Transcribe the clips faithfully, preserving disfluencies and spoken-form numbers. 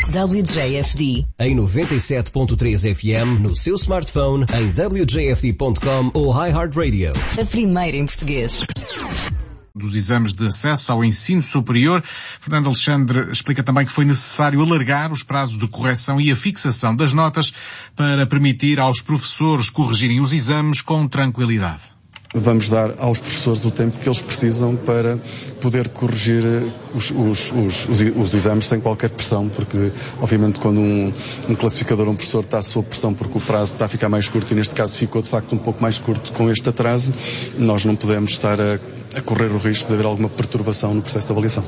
W J F D. Em noventa e sete ponto três F M, no seu smartphone, em w j f d ponto com ou iHeartRadio. A primeira em português. Dos exames de acesso ao ensino superior, Fernando Alexandre explica também que foi necessário alargar os prazos de correção e a fixação das notas para permitir aos professores corrigirem os exames com tranquilidade. Vamos dar aos professores o tempo que eles precisam para poder corrigir os, os, os, os, os exames sem qualquer pressão, porque obviamente quando um, um classificador ou um professor está sob pressão porque o prazo está a ficar mais curto, e neste caso ficou de facto um pouco mais curto com este atraso, nós não podemos estar a, a correr o risco de haver alguma perturbação no processo de avaliação.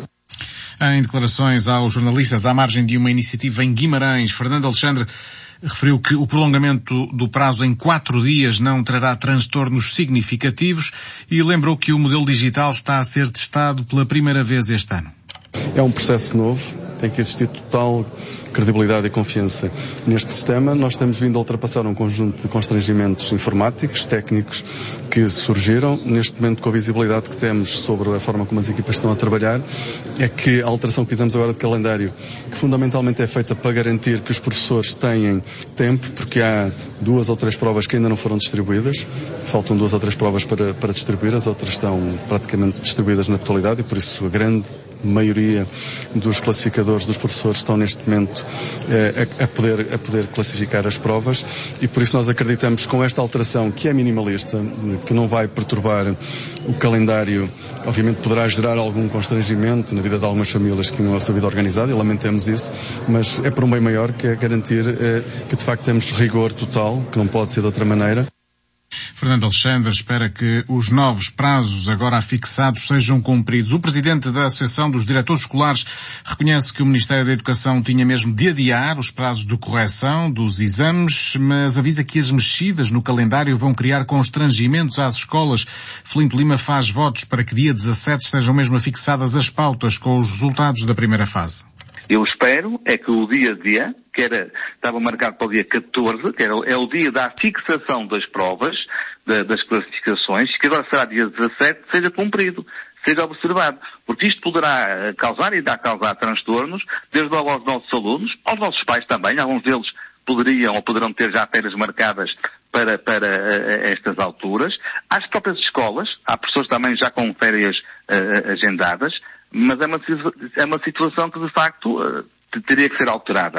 Em declarações aos jornalistas à margem de uma iniciativa em Guimarães, Fernando Alexandre referiu que o prolongamento do prazo em quatro dias não trará transtornos significativos e lembrou que o modelo digital está a ser testado pela primeira vez este ano. É um processo novo, tem que existir total credibilidade e confiança neste sistema. Nós temos vindo a ultrapassar um conjunto de constrangimentos informáticos, técnicos, que surgiram. Neste momento, com a visibilidade que temos sobre a forma como as equipas estão a trabalhar, é que a alteração que fizemos agora de calendário, que fundamentalmente é feita para garantir que os professores tenham tempo, porque há duas ou três provas que ainda não foram distribuídas, faltam duas ou três provas para, para distribuir, as outras estão praticamente distribuídas na totalidade, e por isso a grande maioria dos classificadores dos professores estão neste momento eh, a, a, poder, a poder classificar as provas, e por isso nós acreditamos que com esta alteração, que é minimalista, que não vai perturbar o calendário, obviamente poderá gerar algum constrangimento na vida de algumas famílias que tinham a sua vida organizada, e lamentamos isso, mas é por um bem maior, que é garantir eh, que de facto temos rigor total, que não pode ser de outra maneira. Fernando Alexandre espera que os novos prazos agora fixados sejam cumpridos. O presidente da Associação dos Diretores Escolares reconhece que o Ministério da Educação tinha mesmo de adiar os prazos de correção dos exames, mas avisa que as mexidas no calendário vão criar constrangimentos às escolas. Felinto Lima faz votos para que dia dezassete estejam mesmo fixadas as pautas com os resultados da primeira fase. Eu espero é que o dia-dia, que era, estava marcado para o dia catorze, que era, é o dia da fixação das provas, da, das classificações, que agora será dia dezassete, seja cumprido, seja observado. Porque isto poderá causar e dá causar transtornos, desde logo aos nossos alunos, aos nossos pais também. Alguns deles poderiam ou poderão ter já férias marcadas para, para uh, estas alturas. Às próprias escolas, há professores também já com férias uh, agendadas, mas é uma, é uma situação que, de facto, teria que ser alterada.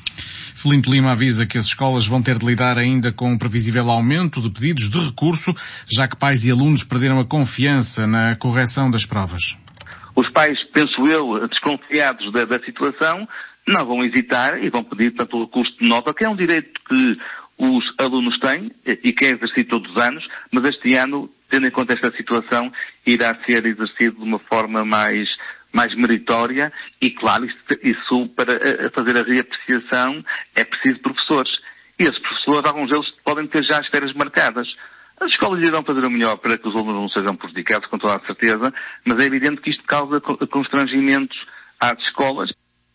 Felinto Lima avisa que as escolas vão ter de lidar ainda com um previsível aumento de pedidos de recurso, já que pais e alunos perderam a confiança na correção das provas. Os pais, penso eu, desconfiados da, da situação, não vão hesitar e vão pedir, portanto, o recurso de nota, que é um direito que os alunos têm e que é exercido todos os anos, mas este ano, tendo em conta esta situação, irá ser exercido de uma forma mais, mais meritória e, claro, isso, isso para fazer a reapreciação é preciso professores. E esses professores, alguns deles podem ter já as férias marcadas. As escolas irão fazer o melhor para que os alunos não sejam prejudicados, com toda a certeza, mas é evidente que isto causa constrangimentos às escolas.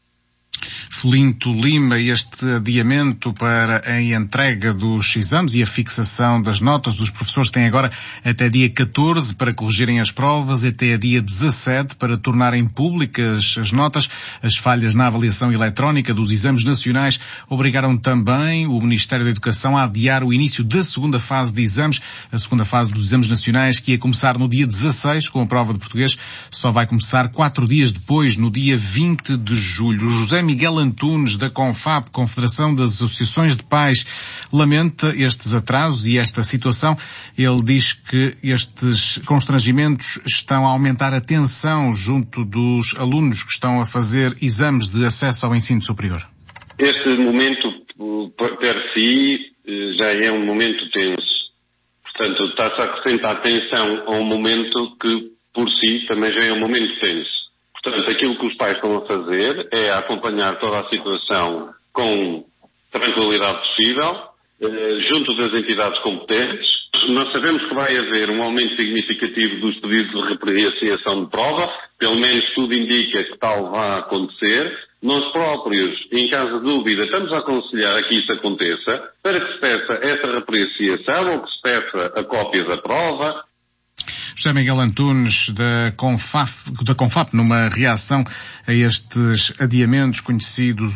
Felinto Lima, este adiamento para a entrega dos exames e a fixação das notas, os professores têm agora até dia catorze para corrigirem as provas, até dia dezassete para tornarem públicas as notas. As falhas na avaliação eletrónica dos exames nacionais obrigaram também o Ministério da Educação a adiar o início da segunda fase de exames. A segunda fase dos exames nacionais, que ia começar no dia dezasseis com a prova de português, só vai começar quatro dias depois, no dia vinte de julho. José Miguel Antunes, da CONFAP, Confederação das Associações de Pais, lamenta estes atrasos e esta situação. Ele diz que estes constrangimentos estão a aumentar a tensão junto dos alunos que estão a fazer exames de acesso ao ensino superior. Este momento, per si, já é um momento tenso. Portanto, está-se a acrescentar tensão a um momento que, por si, também já é um momento tenso. Portanto, aquilo que os pais estão a fazer é acompanhar toda a situação com tranquilidade possível, eh, junto das entidades competentes. Nós sabemos que vai haver um aumento significativo dos pedidos de reapreciação de prova, pelo menos tudo indica que tal vai acontecer. Nós próprios, em caso de dúvida, estamos a aconselhar a que isso aconteça, para que se peça essa reapreciação ou que se peça a cópia da prova. José Miguel Antunes, da CONFAP, da CONFAP, numa reação a estes adiamentos conhecidos